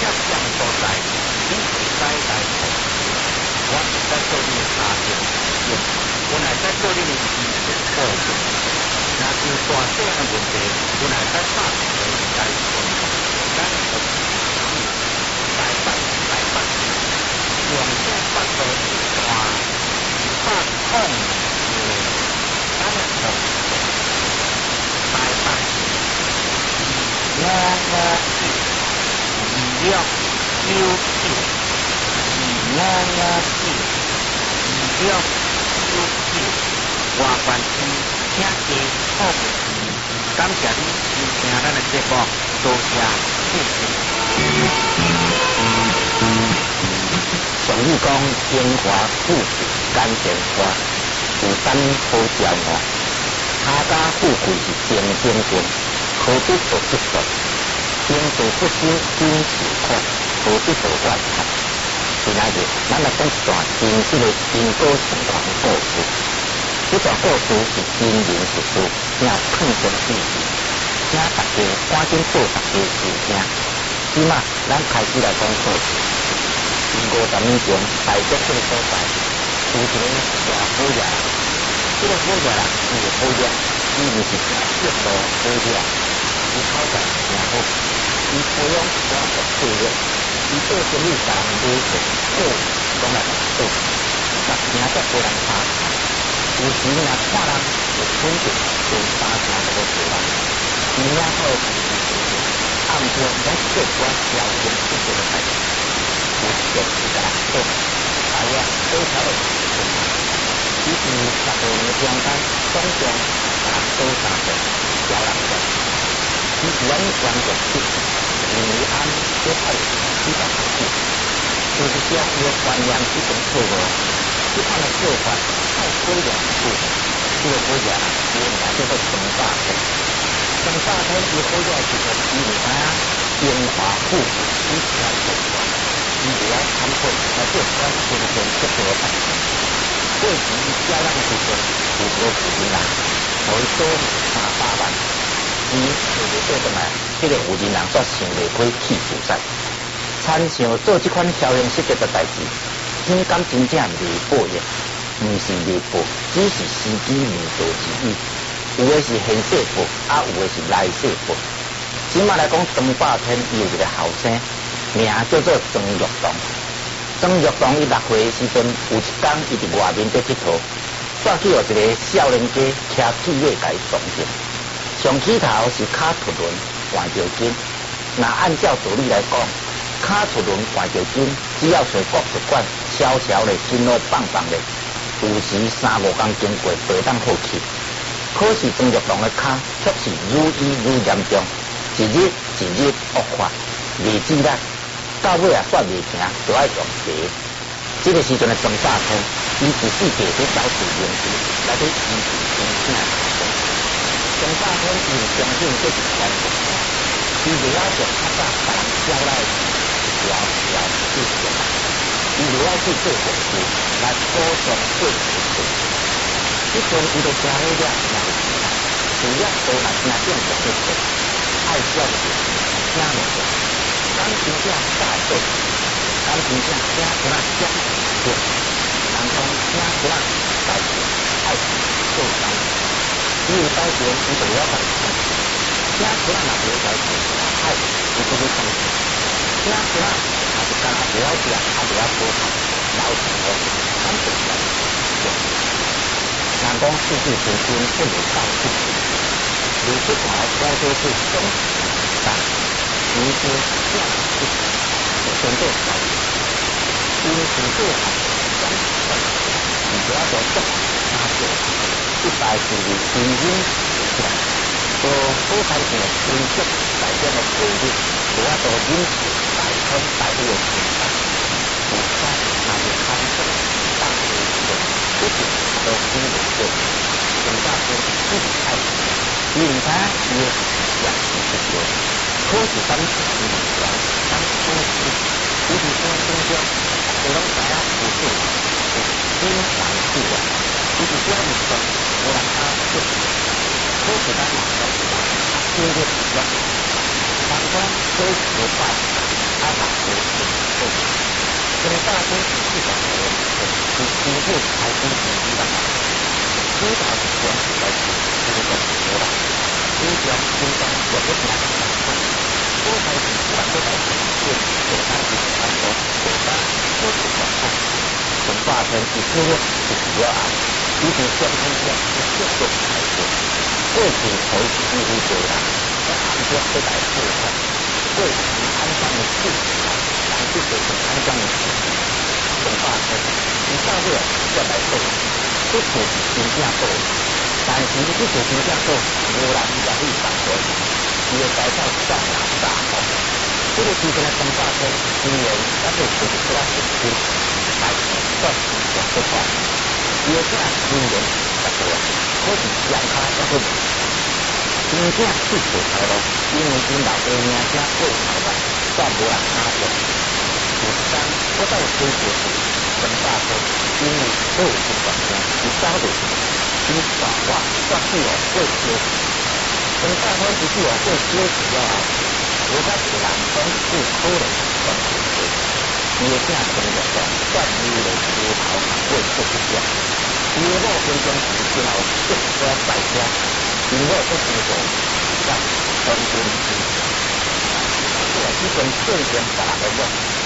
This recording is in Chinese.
所在，你会使来做。我是在做你的家庭，我乃在做你的医疗保险。若有大小的问题，我乃在打电话来问。咱学台北，用这法度大100控咱的学台北55926992559外观区，请加好评。感谢你收听咱的节目，多谢谢谢。 常语讲荣华富贵甘甜花，有等好交换。他家富贵是正经棍，何必做执着？天道不修今世苦，何必做怨叹？今仔日咱来讲一段真实的因果循环故事。这段故事是真人实事，也碰上意义，请大家赶紧做大家收听。即马咱开始来讲故事。50年前，台北这个所在有一个大好爷，这个好爷人是好爷，伊毋是正一路好爷，伊口才真好，伊培养我学岁月，伊做生意上买货好，讲来做，10成才无人差。有时若看人就肯定做3成都无做人，伊领好暗中拢做我消费不足的代志。有事就甲人做，哎呀，好巧的事。于是10多年中间，总共甲人做3个，交人做。伊是阮完全是因为按做爱400个字，就是将伊的观念已经错误。这款的做法太过良苦，这个好嘢伊名叫做陈大天。陈大天伊好嘢是个伊唔知啊，荣华富贵以前做法。伊就要参会来做咱真正接受的代志。过时伊教咱的时阵，有个负责人，互伊做300万，伊就袂做转来，这个负责人煞想袂开去自杀。参想做这款侥幸失德的代志，天敢真正未报应，毋是未报，只是时机未到之意。有的是现世报，有的是来世报。即马来讲，陈霸天伊有一个后生。名叫做曾玉堂。曾玉堂伊6岁的时阵，有一天伊伫外面在佚佗，煞去有一个少年家骑铁马甲伊撞着，上起头是骹出轮换着筋。若按照道理来讲，骹出轮换着筋，只要随国术馆悄悄的、紧路棒棒的，有时3-5天经过，就当好去。可是曾玉堂的骹却是愈医愈严重，一日一日恶化，未止力。到尾啊，煞未行，就爱用茶。这个时阵的陈大天，伊自己地去找治名医来去医治生病。陈大天伊相信这是关键，伊袂晓像较早甲人交来去做，伊袂晓去做善事来补偿过去的。迄阵伊就真好了，除了多嘛真正做得做，爱孝顺，听命令。咱真正大做，咱真正听出来讲做，人讲听出来代志爱做代志，只有代志伊就了代志，听出来若无代志，爱伊就去创啥，听出来也是干袂晓食，也袂晓补偿，老实讲，咱做代志做。人讲事事平均不如到处平，如这条高多是中大。如说这样一就针对小人，因此做好相处的，你不要说正他做，100是你平均起来，都好开心的分析改变的规律，不要说因此100分100度的平淡，我看那就看这大学的不仅都听得对，很大分自己开始，因为他也养成不久。可是咱是咱公司，尤其是中间，就拢知影有做，有经常做啊。尤其这样子说，无人他做，可是咱马上就听得了。人讲做事快， 阿达无情对，跟大公司的人是几乎开心成绩的嘛，主导是关系在主动流浪，主张应当我的难想象，都开始全部在实现简单的传统简单都是广泛，从大天以色列是主要案，以及相关的是各种财富，过去投资几乎对啦，在韩国都来做看。对其安装的事实啊，来自对其安装的事实，恐怕是以上面再来做，不是评价做，但是不是评价做，无人也可以反对，伊的财产上拿大哦，这个之前的恐怕是今年也是属于其他地区，但是算是讲不出来，伊的价今年十多，可是阳卡也会。真正是头头路，因为因老爸娘家过头来，煞无人打过。有一天，我到水果市跟大哥，因为我有情况下，有交流，伊把我抓去哦过休息。跟大哥一句哦过休息了后，我甲一个人讲是可能算是对，伊的正生活上算伊的头头过休息了。伊的某分钟时之后，即我在家。因为不清楚，让分分清楚，这是一种最简单的问题。